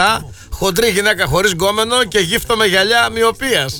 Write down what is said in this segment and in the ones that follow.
μπροστά. Χοντρή γυναίκα χωρίς γκόμενο και γύφτο με γυαλιά μοιοπίας.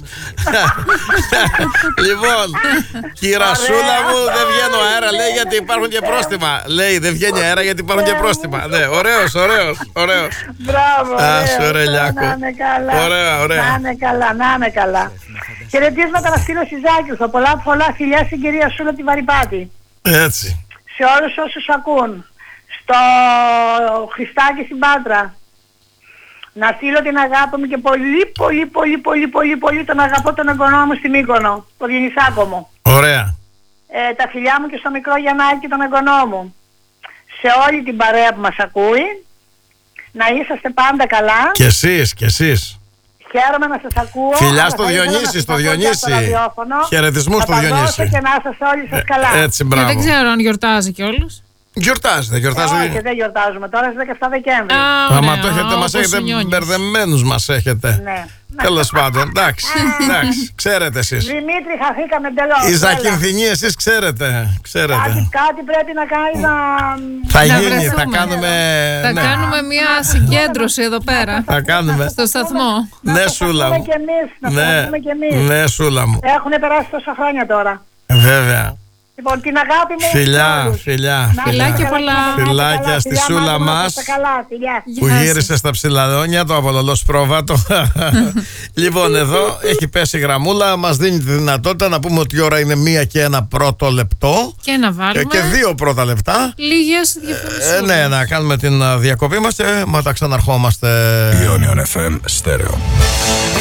Λοιπόν, κυρασούλα μου, δεν βγαίνω αέρα, λέει, γιατί υπάρχουν και πρόστιμα. Λέει, δεν βγαίνει αέρα γιατί υπάρχουν και πρόστιμα. Ναι, ωραίος. Μπράβο. Ωραία, Λιάκο. Να είναι καλά. Ωραία. Να είναι καλά. Χαιρετίσματα να στείλω στη Ζάκη. Πολλά φιλιά στην κυρία Σούλα τη Βαρυπάτη. Έτσι. Σε όλους όσους ακούν. Στο Χριστάκι στην Πάτρα. Να στείλω την αγάπη μου και πολύ τον αγαπώ τον εγγονό μου στη Μύκονο, το Διονυσάκο μου. Ωραία. Τα φιλιά μου και στο μικρό Γιαννάκη τον εγγονό μου. Σε όλη την παρέα που μας ακούει, να είσαστε πάντα καλά. Και εσείς. Χαίρομαι να σας ακούω. Φιλιά στο Διονύση, Χαιρετισμούς στο Διονύση. Και να είσαστε όλοι σας καλά. Έτσι, μπράβο. Δεν ξέρω αν γιορτάζει κιόλας. Γιορτάζει. Όχι, δεν γιορτάζουμε τώρα στις 17 Δεκέμβρη. Άμα το έχετε, μας έχετε μπερδεμένους, μας έχετε. Ναι. Τέλος πάντων, εντάξει, ξέρετε εσείς. Δημήτρη, χαθήκαμε εντελώς. Οι Ζακυνθινοί εσείς ξέρετε. Κάτι πρέπει να κάνει να... Θα γίνει, θα κάνουμε... Θα κάνουμε μια συγκέντρωση εδώ πέρα. Θα κάνουμε. Στο σταθμό. Ναι, Σούλα μου. Ναι, Σούλα μου. Έχουν περάσει τόσα χρόνια τώρα. Βέβαια. Λοιπόν, την αγάπη μου. Φιλιά. Φιλάκια πολλά. Φιλάκια στη Σούλα μας που γύρισε στα Ψηλαδόνια, το απολωλός πρόβατο. Λοιπόν, εδώ έχει πέσει η γραμμούλα. Μας δίνει τη δυνατότητα να πούμε ότι η ώρα είναι 1 και 1 πρώτο λεπτό. Και να βάλουμε και 2 πρώτα λεπτά. Λίγες διαφορές. Ναι, να κάνουμε την διακοπή μας και μετά ξαναρχόμαστε. Ionian FM Stereo.